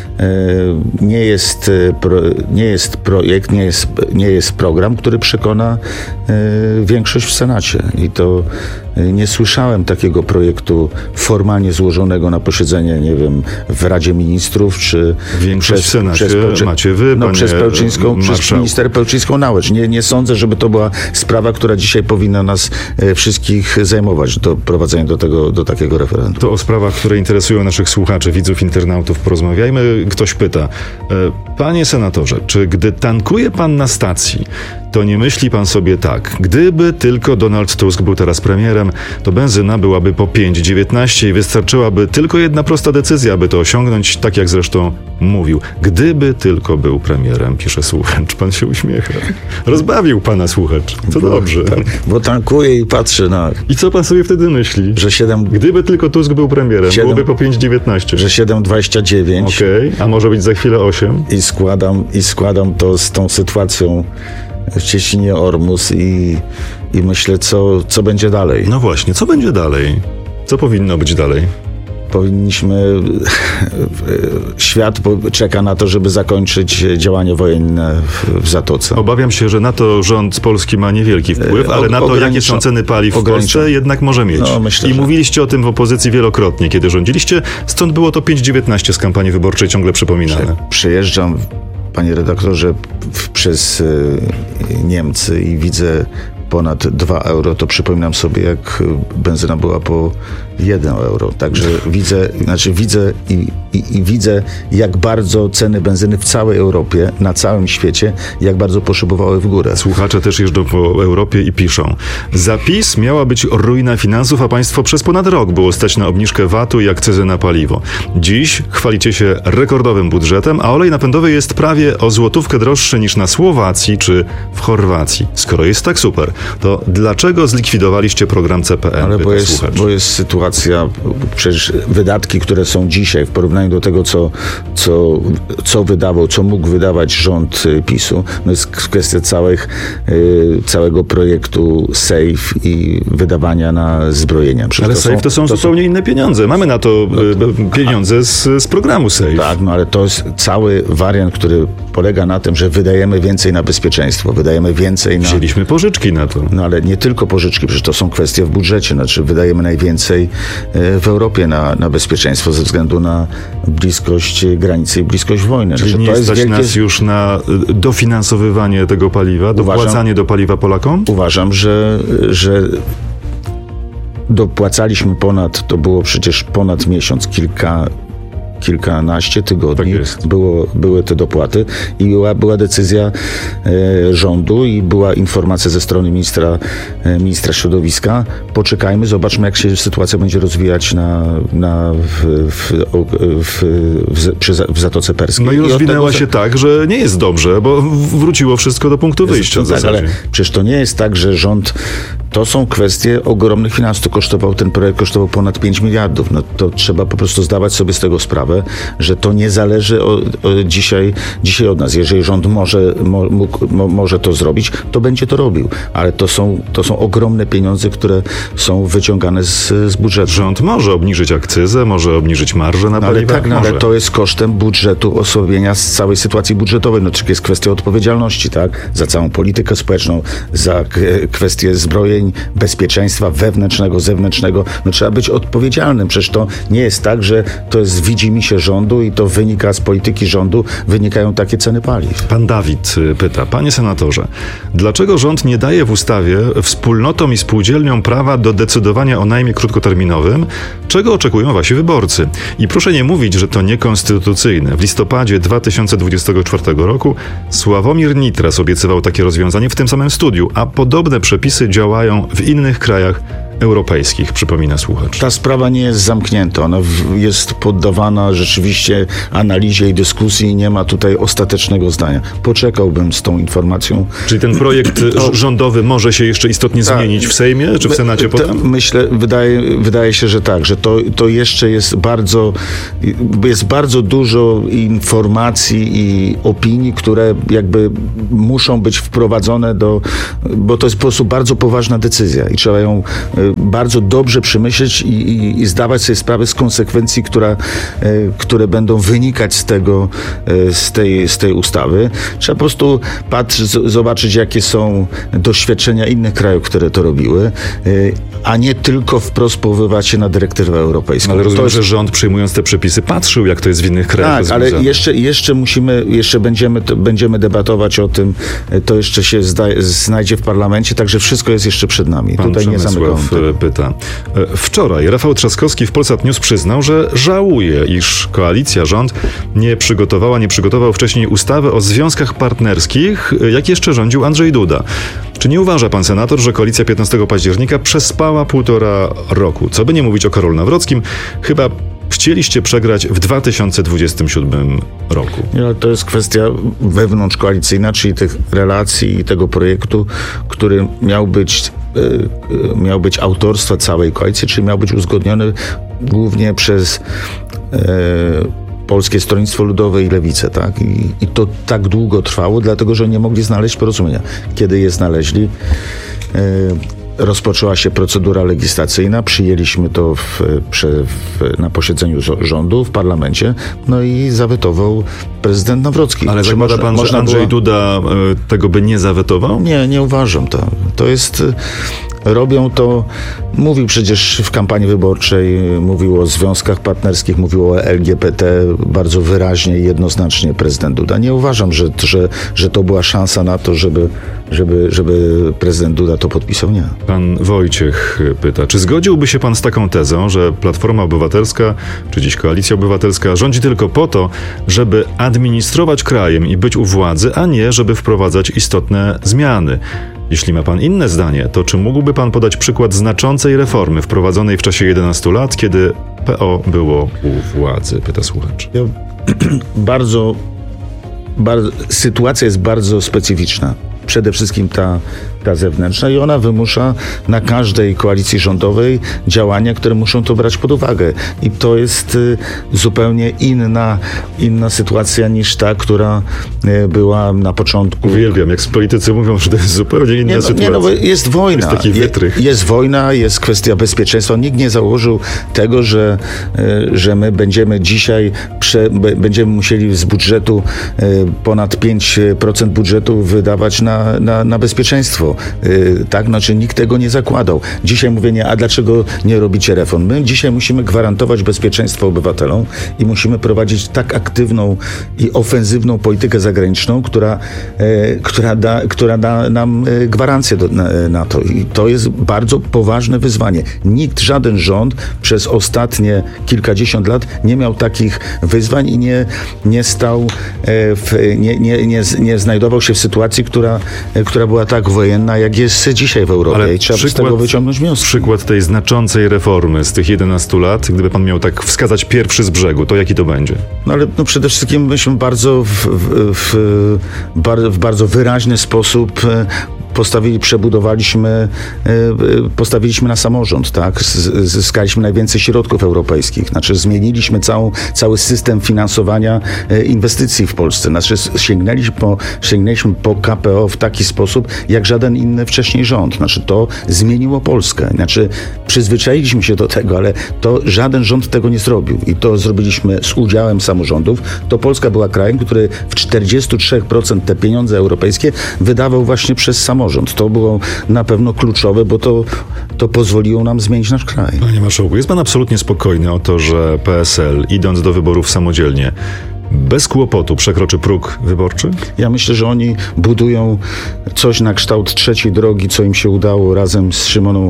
nie jest projekt, nie jest program, który przekona większość w Senacie. I to nie słyszałem takiego projektu formalnie złożonego na posiedzenie, nie wiem, w Radzie Ministrów, czy większość w Senacie macie wy, przez minister Pełczyńską-Nałęcz. Nie sądzę, żeby to była sprawa, która dzisiaj powinna nas wszystkich zajmować, do prowadzenia do takiego referendum. To o sprawach, które interesują naszych słuchaczy, widzów, internautów porozmawiajmy. Ktoś pyta, panie senatorze, czy gdy tankuje pan na stacji, to nie myśli pan sobie tak, gdyby tylko Donald Tusk był teraz premierem, to benzyna byłaby po 5,19 i wystarczyłaby tylko jedna prosta decyzja, aby to osiągnąć, tak jak zresztą mówił. Gdyby tylko był premierem, pisze słuchacz. Pan się uśmiecha. Rozbawił pana słuchacz. To dobrze. Bo tankuje i patrzy na... I co pan sobie wtedy myśli? Że Gdyby tylko Tusk był premierem, byłoby po 5,19. Że 7,29. Okej, a może być za chwilę 8. I składam to z tą sytuacją w Cieśninie Ormus i myślę, co będzie dalej. No właśnie, co będzie dalej? Co powinno być dalej? Świat czeka na to, żeby zakończyć działania wojenne w Zatoce. Obawiam się, że na to rząd polski ma niewielki wpływ, ale na to, jakie są ceny paliw w Polsce, jednak może mieć. I mówiliście o tym w opozycji wielokrotnie, kiedy rządziliście, stąd było to 5,19 z kampanii wyborczej ciągle przypominane. Przejeżdżam, panie redaktorze, przez Niemcy i widzę ponad 2 euro, to przypominam sobie, jak benzyna była po 1 euro. Także widzę, jak bardzo ceny benzyny w całej Europie, na całym świecie, jak bardzo poszybowały w górę. Słuchacze też jeżdżą po Europie i piszą. Za PiS miała być ruina finansów, a państwo przez ponad rok było stać na obniżkę VAT-u i akcyzy na paliwo. Dziś chwalicie się rekordowym budżetem, a olej napędowy jest prawie o złotówkę droższy niż na Słowacji czy w Chorwacji. Skoro jest tak super, to dlaczego zlikwidowaliście program CPN? Ale bo jest sytuacja, przecież wydatki, które są dzisiaj w porównaniu do tego, co mógł wydawać rząd PiS-u, no jest kwestia całego projektu SAFE i wydawania na zbrojenia. Przecież ale SAFE to są zupełnie inne pieniądze. Mamy na to pieniądze z programu SAFE. Tak, no ale to jest cały wariant, który polega na tym, że wydajemy więcej na bezpieczeństwo, wydajemy więcej na... Wzięliśmy pożyczki na to. No ale nie tylko pożyczki, przecież to są kwestie w budżecie. Znaczy wydajemy najwięcej w Europie na bezpieczeństwo ze względu na bliskość granicy i bliskość wojny. Czyli nie stać nas już na dofinansowywanie tego paliwa, dopłacanie do paliwa Polakom? Uważam, że dopłacaliśmy to było przecież ponad miesiąc, kilkanaście tygodni były te dopłaty i była decyzja rządu i była informacja ze strony ministra środowiska. Poczekajmy, zobaczmy, jak się sytuacja będzie rozwijać w Zatoce Perskiej. No i rozwinęła się tak, że nie jest dobrze, bo wróciło wszystko do punktu wyjścia. Tak, ale przecież to nie jest tak, że rząd... To są kwestie ogromnych finansów. Ten projekt kosztował ponad 5 miliardów. No to trzeba po prostu zdawać sobie z tego sprawę, że to nie zależy dzisiaj od nas. Jeżeli rząd może to zrobić, to będzie to robił. Ale to są ogromne pieniądze, które są wyciągane z budżetu. Rząd może obniżyć akcyzę, może obniżyć marżę na paliwa. Ale to jest kosztem budżetu, osłabienia z całej sytuacji budżetowej. No to jest kwestia odpowiedzialności, tak? Za całą politykę społeczną, za kwestie zbrojenia, ustawień bezpieczeństwa wewnętrznego, zewnętrznego. No trzeba być odpowiedzialnym. Przecież to nie jest tak, że to jest widzimisię rządu i to wynika z polityki rządu, wynikają takie ceny paliw. Pan Dawid pyta, panie senatorze, dlaczego rząd nie daje w ustawie wspólnotom i spółdzielniom prawa do decydowania o najmie krótkoterminowym, czego oczekują wasi wyborcy? I proszę nie mówić, że to niekonstytucyjne. W listopadzie 2024 roku Sławomir Nitras obiecywał takie rozwiązanie w tym samym studiu, a podobne przepisy działają w innych krajach europejskich, przypomina słuchacz. Ta sprawa nie jest zamknięta. Ona jest poddawana rzeczywiście analizie i dyskusji i nie ma tutaj ostatecznego zdania. Poczekałbym z tą informacją. Czyli ten projekt rządowy może się jeszcze istotnie zmienić w Sejmie, czy w Senacie potem? Myślę, wydaje się, że tak, że to jeszcze jest bardzo dużo informacji i opinii, które jakby muszą być wprowadzone bo to jest po prostu bardzo poważna decyzja i trzeba ją bardzo dobrze przemyśleć i zdawać sobie sprawę z konsekwencji, które będą wynikać z tej ustawy. Trzeba po prostu zobaczyć, jakie są doświadczenia innych krajów, które to robiły, a nie tylko wprost powoływać się na dyrektywę europejską. Ale rozumiem, że rząd, przyjmując te przepisy, patrzył, jak to jest w innych krajach. Tak, ale jeszcze będziemy debatować o tym, to jeszcze się znajdzie w parlamencie, także wszystko jest jeszcze przed nami. Pan Tutaj nie zamykamy. Pyta. Wczoraj Rafał Trzaskowski w Polsat News przyznał, że żałuje, iż koalicja, rząd nie przygotował wcześniej ustawy o związkach partnerskich, jak jeszcze rządził Andrzej Duda. Czy nie uważa pan senator, że koalicja 15 października przespała 1,5 roku? Co by nie mówić o Karolu Nawrockim, chyba chcieliście przegrać w 2027 roku. Nie, to jest kwestia wewnątrzkoalicyjna, czyli tych relacji i tego projektu, który miał być autorstwa całej koalicji, czyli miał być uzgodniony głównie przez Polskie Stronnictwo Ludowe i Lewicę, tak? I to tak długo trwało, dlatego że nie mogli znaleźć porozumienia. Kiedy je znaleźli, rozpoczęła się procedura legislacyjna, przyjęliśmy to na posiedzeniu rządu w parlamencie, no i zawetował prezydent Nawrocki. Ale zakłada pan, że Andrzej Duda tego by nie zawetował? Nie uważam. To jest... Robią to, mówił przecież w kampanii wyborczej, mówił o związkach partnerskich, mówił o LGBT bardzo wyraźnie i jednoznacznie prezydent Duda. Nie uważam, że to była szansa na to, żeby prezydent Duda to podpisał. Nie. Pan Wojciech pyta, czy zgodziłby się pan z taką tezą, że Platforma Obywatelska, czy dziś Koalicja Obywatelska rządzi tylko po to, żeby administrować krajem i być u władzy, a nie żeby wprowadzać istotne zmiany? Jeśli ma pan inne zdanie, to czy mógłby pan podać przykład znaczącej reformy wprowadzonej w czasie 11 lat, kiedy PO było u władzy? Pyta słuchacz. Sytuacja jest bardzo specyficzna. Przede wszystkim ta zewnętrzna i ona wymusza na każdej koalicji rządowej działania, które muszą to brać pod uwagę. I to jest zupełnie inna sytuacja niż ta, która była na początku. Uwielbiam, jak politycy mówią, że to jest zupełnie inna sytuacja. Bo jest wojna. Jest taki wytrych. Jest wojna, jest kwestia bezpieczeństwa. Nikt nie założył tego, że my będziemy dzisiaj będziemy musieli z budżetu ponad 5% budżetu wydawać na bezpieczeństwo. Tak? Znaczy nikt tego nie zakładał. Dzisiaj mówienie, a dlaczego nie robicie reform? My dzisiaj musimy gwarantować bezpieczeństwo obywatelom i musimy prowadzić tak aktywną i ofensywną politykę zagraniczną, która da nam gwarancję na to. I to jest bardzo poważne wyzwanie. Żaden rząd przez ostatnie kilkadziesiąt lat nie miał takich wyzwań i nie znajdował się w sytuacji, która była tak wojenna, jak jest dzisiaj w Europie. Ale i trzeba z tego wyciągnąć wnioski. Przykład tej znaczącej reformy z tych 11 lat, gdyby pan miał tak wskazać pierwszy z brzegu, to jaki to będzie? No ale przede wszystkim myśmy w bardzo wyraźny sposób postawiliśmy na samorząd, tak? Zyskaliśmy najwięcej środków europejskich. Znaczy zmieniliśmy cały system finansowania inwestycji w Polsce. Znaczy sięgnęliśmy po KPO w taki sposób, jak żaden inny wcześniej rząd. Znaczy to zmieniło Polskę. Znaczy przyzwyczailiśmy się do tego, ale to żaden rząd tego nie zrobił. I to zrobiliśmy z udziałem samorządów. To Polska była krajem, który w 43% te pieniądze europejskie wydawał właśnie przez samorząd. samorząd. To było na pewno kluczowe, bo to pozwoliło nam zmienić nasz kraj. Panie marszałku, jest pan absolutnie spokojny o to, że PSL, idąc do wyborów samodzielnie, bez kłopotu przekroczy próg wyborczy? Ja myślę, że oni budują coś na kształt trzeciej drogi, co im się udało razem z Szymonem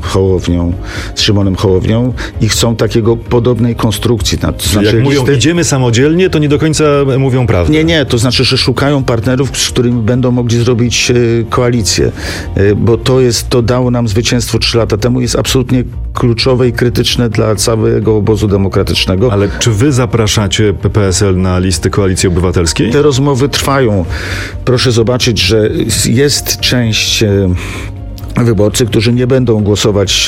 Hołownią i chcą takiego podobnej konstrukcji. To znaczy, jak mówią, idziemy samodzielnie, to nie do końca mówią prawdę. Nie, to znaczy, że szukają partnerów, z którymi będą mogli zrobić koalicję, bo to dało nam zwycięstwo 3 lata temu, jest absolutnie kluczowe i krytyczne dla całego obozu demokratycznego. Ale czy wy zapraszacie PSL na listy Koalicji Obywatelskiej? Te rozmowy trwają. Proszę zobaczyć, że jest część wyborcy, którzy nie będą głosować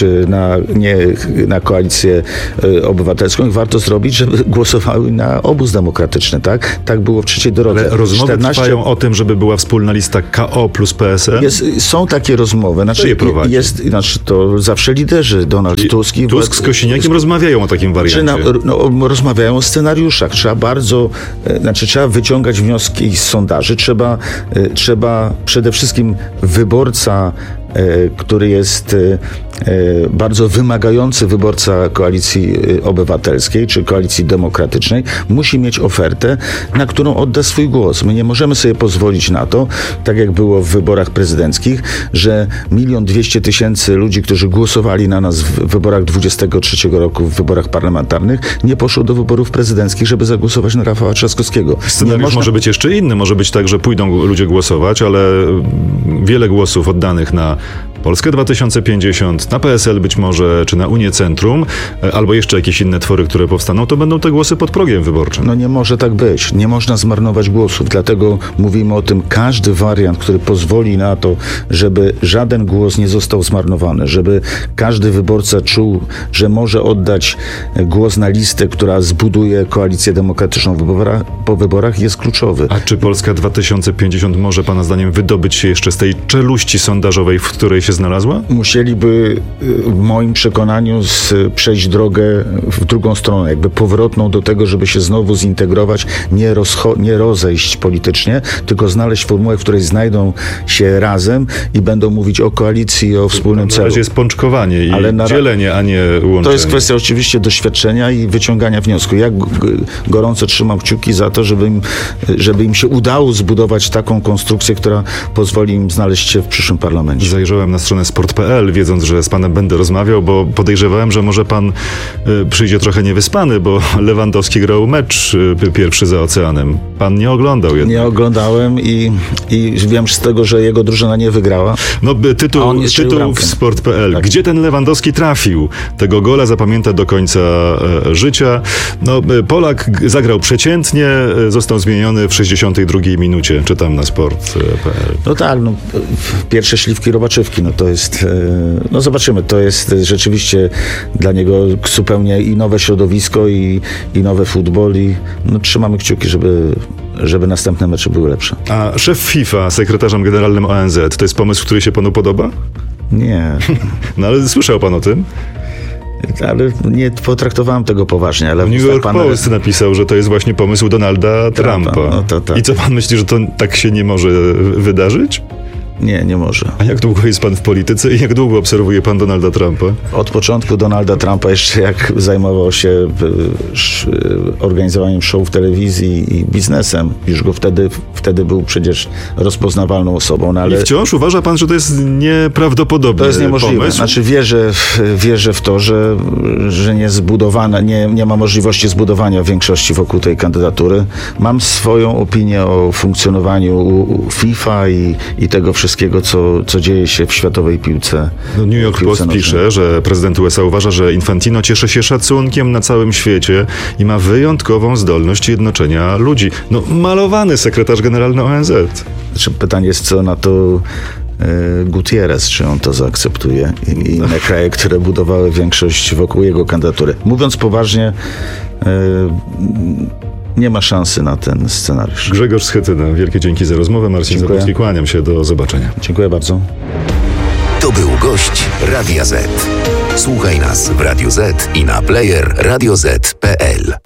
na Koalicję Obywatelską i warto zrobić, żeby głosowały na obóz demokratyczny, tak? Tak było w trzeciej drodze. Ale rozmowy trwają o tym, żeby była wspólna lista KO plus PSL? Są takie rozmowy. Kto je prowadzi? To zawsze liderzy, Donald Tusk i Tusk z Kosiniakiem rozmawiają o takim wariancie. Rozmawiają o scenariuszach. Trzeba wyciągać wnioski z sondaży. Trzeba przede wszystkim wyborca, który jest bardzo wymagający wyborca Koalicji Obywatelskiej czy Koalicji Demokratycznej, musi mieć ofertę, na którą odda swój głos. My nie możemy sobie pozwolić na to, tak jak było w wyborach prezydenckich, że 1 200 000 ludzi, którzy głosowali na nas w wyborach 23 roku, w wyborach parlamentarnych, nie poszło do wyborów prezydenckich, żeby zagłosować na Rafała Trzaskowskiego. Scenariusz może być jeszcze inny. Może być tak, że pójdą ludzie głosować, ale wiele głosów oddanych na Polskę 2050, na PSL być może, czy na Unię Centrum, albo jeszcze jakieś inne twory, które powstaną, to będą te głosy pod progiem wyborczym. Nie może tak być. Nie można zmarnować głosów. Dlatego mówimy o tym, każdy wariant, który pozwoli na to, żeby żaden głos nie został zmarnowany, żeby każdy wyborca czuł, że może oddać głos na listę, która zbuduje Koalicję Demokratyczną po wyborach, jest kluczowy. A czy Polska 2050 może pana zdaniem wydobyć się jeszcze z tej czeluści sondażowej, w której się znalazła? Musieliby, w moim przekonaniu, przejść drogę w drugą stronę, jakby powrotną do tego, żeby się znowu zintegrować, nie rozejść politycznie, tylko znaleźć formułę, w której znajdą się razem i będą mówić o koalicji i o wspólnym celu. Na razie jest pączkowanie i dzielenie, a nie łączenie. To jest kwestia oczywiście doświadczenia i wyciągania wniosku. Ja gorąco trzymam kciuki za to, żeby im się udało zbudować taką konstrukcję, która pozwoli im znaleźć się w przyszłym parlamencie. Zajrzałem na stronę sport.pl, wiedząc, że z panem będę rozmawiał, bo podejrzewałem, że może pan przyjdzie trochę niewyspany, bo Lewandowski grał mecz pierwszy za oceanem. Pan nie oglądał jednak. Nie oglądałem i wiem z tego, że jego drużyna nie wygrała. Tytuł w sport.pl. Tak. Gdzie ten Lewandowski trafił? Tego gola zapamięta do końca życia. Polak zagrał przeciętnie, został zmieniony w 62 minucie. Czytam na sport.pl. Pierwsze śliwki robaczywki, to jest, zobaczymy, to jest rzeczywiście dla niego zupełnie i nowe środowisko i nowy futbol i trzymamy kciuki, żeby następne mecze były lepsze. A szef FIFA sekretarzem generalnym ONZ, to jest pomysł, który się panu podoba? Nie. Ale słyszał pan o tym? Ale nie potraktowałem tego poważnie. Ale New York Post napisał, że to jest właśnie pomysł Donalda Trumpa. Tak. I co pan myśli, że to tak się nie może wydarzyć? Nie może. A jak długo jest pan w polityce i jak długo obserwuje pan Donalda Trumpa? Od początku Donalda Trumpa, jeszcze jak zajmował się organizowaniem show w telewizji i biznesem. Już go wtedy był przecież rozpoznawalną osobą. Ale i wciąż uważa pan, że to jest nieprawdopodobny To jest niemożliwe. pomysł? Znaczy wierzę w to, że nie zbudowana, nie ma możliwości zbudowania większości wokół tej kandydatury. Mam swoją opinię o funkcjonowaniu FIFA i tego wszystkiego, co dzieje się w światowej piłce. New York Post pisze, że prezydent USA uważa, że Infantino cieszy się szacunkiem na całym świecie i ma wyjątkową zdolność jednoczenia ludzi. Malowany sekretarz generalny ONZ. Pytanie jest, co na to Gutierrez, czy on to zaakceptuje i inne kraje, które budowały większość wokół jego kandydatury. Mówiąc poważnie, nie ma szansy na ten scenariusz. Grzegorz Schetyna, wielkie dzięki za rozmowę. Marcin Zaborski, kłaniam się, do zobaczenia. Dziękuję bardzo. To był gość Radia Z. Słuchaj nas w Radio Z i na player radioz.pl.